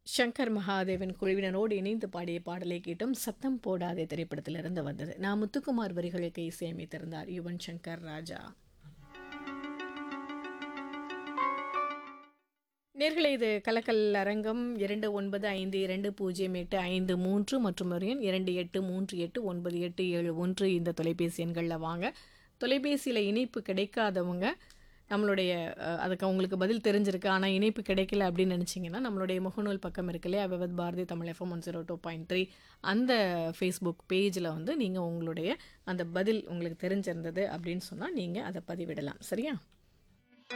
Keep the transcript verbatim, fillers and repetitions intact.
சங்கர் மகாதேவன் குழுவினரோடு இணைந்து பாடிய பாடலை கேட்டும். சத்தம் போடாதே திரைப்படத்திலிருந்து வந்தது. நான் முத்துக்குமார் வரிகளுக்கு இசையமைத்திருந்தார் யுவன் சங்கர் ராஜா. நேர்களே, இது கலக்கல் அரங்கம். இரண்டு ஒன்பது ஐந்து இரண்டு பூஜ்ஜியம் எட்டு ஐந்து மூன்று மற்றும் ஒரு எண் இரண்டு எட்டு மூன்று எட்டு ஒன்பது எட்டு ஏழு ஒன்று இந்த தொலைபேசி எண்களில் வாங்க. தொலைபேசியில் இணைப்பு கிடைக்காதவங்க நம்மளுடைய அஹ், அதுக்கு அவங்களுக்கு பதில் தெரிஞ்சிருக்கு, ஆனால் இணைப்பு கிடைக்கல அப்படின்னு நினச்சிங்கன்னா நம்மளுடைய முகநூல் பக்கம் இருக்கு இல்லையா, விவத் Bharathi Tamil FM one zero two point three அந்த ஃபேஸ்புக் பேஜில் வந்து நீங்கள் உங்களுடைய அந்த பதில் உங்களுக்கு தெரிஞ்சிருந்தது அப்படின்னு சொன்னால் நீங்கள் அதை பதிவிடலாம். சரியா?